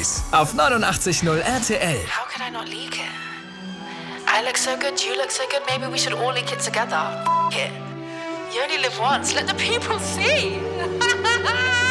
Stories auf 89.0 RTL. How could I not leak it? I look so good, you look so good, maybe we should all leak it together. F*** it. You only live once, let the people see.